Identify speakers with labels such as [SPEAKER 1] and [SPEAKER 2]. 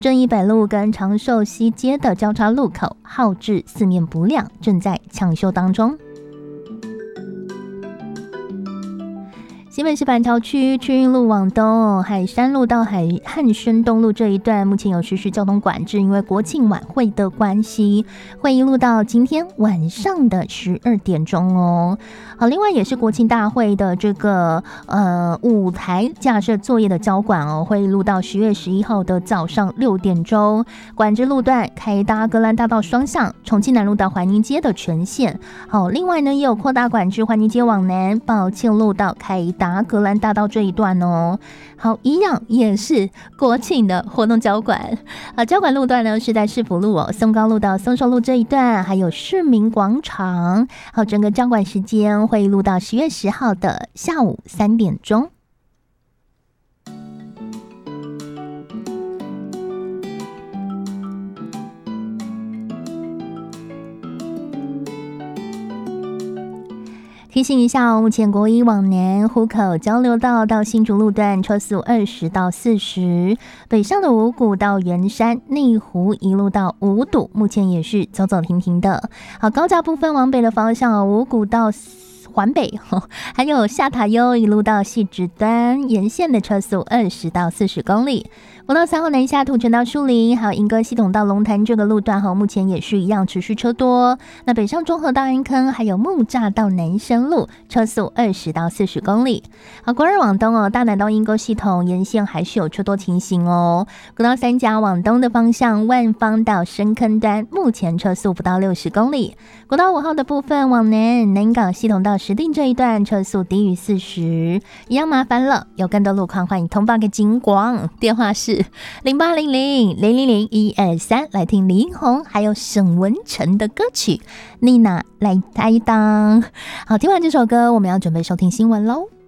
[SPEAKER 1] 正义北路跟长寿西街的交叉路口号志四面不亮，正在抢修当中。新北市板桥区区运路往东，海山路到汉轩东路这一段目前有实施交通管制，因为国庆晚会的关系，会一路到今天晚上的12点钟哦。好，另外也是国庆大会的这个舞台架设作业的交管哦，会一路到10月11号的早上6点钟，管制路段凯达格兰大道双向、重庆南路到环宁街的全线。好，另外呢也有扩大管制环宁街往南、宝庆路到凯达格兰大道这一段哦。好，一样也是国庆的活动交管。交管路段呢是在市府路哦、松高路到松寿路这一段，还有市民广场。好，整个交管时间会一路到10月10号的下午3点钟。提醒一下哦，目前国一往南湖口交流道到新竹路段车速20到40，北上的五股到圆山、内湖一路到五堵，目前也是走走停停的。好，高架部分往北的方向，五股到环北，还有下塔悠一路到汐止端沿线的车速20到40公里。国道3号南下土城到树林，还有莺歌系统到龙潭这个路段目前也是一样持续车多。那北上中和到安坑，还有木栅到南生路，车速20到40公里。好，国二往东哦，大南到莺歌系统沿线还是有车多情形哦。国道3甲往东的方向，万芳到深坑端，目前车速不到60公里。国道5号的部分往南，南港系统到石碇这一段车速低于40，一样麻烦了。有更多路况，欢迎通报给警广，电话是0800-000-123，来听李英宏还有沈文程的歌曲《妮娜来担当》。好，听完这首歌，我们要准备收听新闻喽。